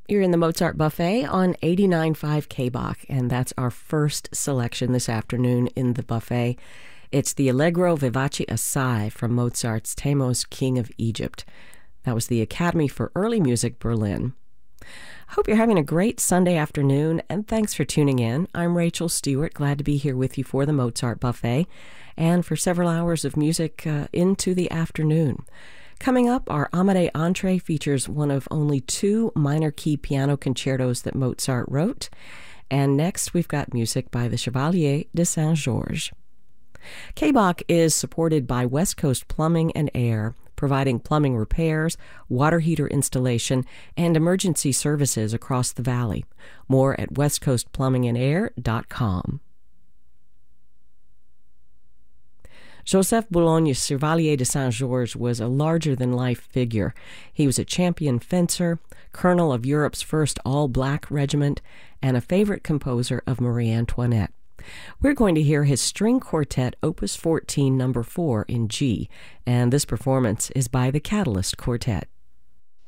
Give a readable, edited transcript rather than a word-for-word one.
You're in the Mozart Buffet on 89.5 KBach, and that's our first selection this afternoon in the buffet. It's the Allegro Vivace Assai from Mozart's Themos, King of Egypt. That was the Academy for Early Music, Berlin. I hope you're having a great Sunday afternoon, and thanks for tuning in. I'm Rachel Stewart, glad to be here with you for the Mozart Buffet, and for several hours of music into the afternoon. Coming up, our Amadei Entree features one of only 2 minor key piano concertos that Mozart wrote. And next, we've got music by the Chevalier de Saint-Georges. KBach is supported by West Coast Plumbing and Air, providing plumbing repairs, water heater installation, and emergency services across the valley. More at westcoastplumbingandair.com. Joseph Boulogne Chevalier de Saint-Georges was a larger-than-life figure. He was a champion fencer, colonel of Europe's first all-black regiment, and a favorite composer of Marie Antoinette. We're going to hear his string quartet, Opus 14, No. 4 in G, and this performance is by the Catalyst Quartet.